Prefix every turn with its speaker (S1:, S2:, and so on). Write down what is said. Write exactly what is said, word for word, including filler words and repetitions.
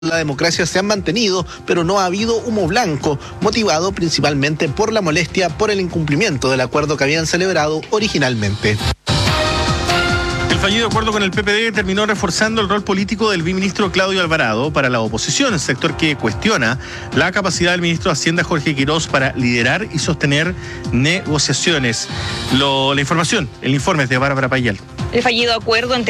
S1: la democracia se han mantenido, pero no ha habido humo blanco, motivado principalmente por la molestia por el incumplimiento del acuerdo que habían celebrado originalmente.
S2: El fallido acuerdo con el P P D terminó reforzando el rol político del viceministro Claudio Alvarado para la oposición, sector que cuestiona la capacidad del ministro de Hacienda Jorge Quirós para liderar y sostener negociaciones. Lo, la información, el informe es de Bárbara Payal.
S3: El fallido acuerdo entre